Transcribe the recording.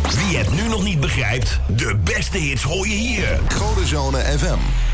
Wie het nu nog niet begrijpt, de beste hits hoor je hier. Godezone FM.